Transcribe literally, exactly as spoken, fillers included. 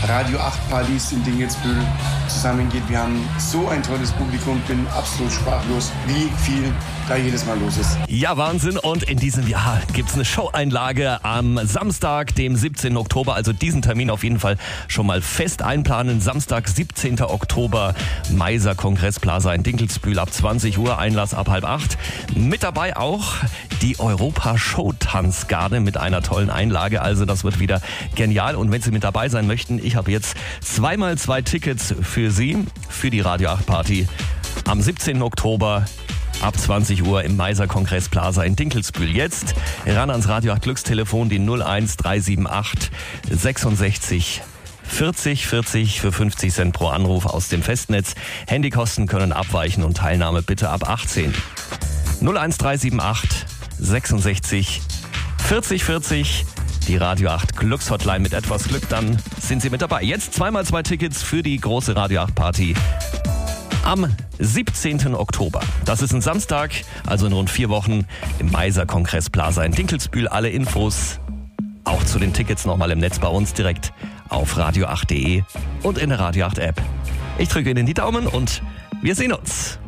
Radio acht Partys in Dingelsbühl zusammengeht. Wir haben so ein tolles Publikum, bin absolut sprachlos, wie viel da jedes Mal los ist. Ja, Wahnsinn. Und in diesem Jahr gibt es eine Show-Einlage am Samstag, dem siebzehnten Oktober. Also diesen Termin auf jeden Fall schon mal fest einplanen. Samstag, siebzehnten Oktober, Meiser Kongressplaza in Dinkelsbühl ab zwanzig Uhr, Einlass ab halb acht. Mit dabei auch die Europa-Show-Tanzgarde mit einer tollen Einlage. Also das wird wieder genial. Und wenn Sie mit dabei sein möchten, ich habe jetzt zweimal zwei Tickets für Sie, für die Radio acht Party am siebzehnten Oktober. Ab zwanzig Uhr im Meiser Kongressplaza in Dinkelsbühl. Jetzt ran ans Radio acht Glückstelefon, die null eins drei sieben acht sechsundsechzig vierzig vierzig für fünfzig Cent pro Anruf aus dem Festnetz. Handykosten können abweichen und Teilnahme bitte ab achtzehn. null eins drei sieben acht sechsundsechzig vierzig vierzig. Die Radio acht Glückshotline. Mit etwas Glück, dann sind Sie mit dabei. Jetzt zweimal zwei Tickets für die große Radio acht Party am siebzehnten Oktober. Das ist ein Samstag, also in rund vier Wochen im Meiser Kongressplaza in Dinkelsbühl. Alle Infos auch zu den Tickets nochmal im Netz bei uns direkt auf radio acht punkt de und in der Radio acht App. Ich drücke Ihnen die Daumen und wir sehen uns.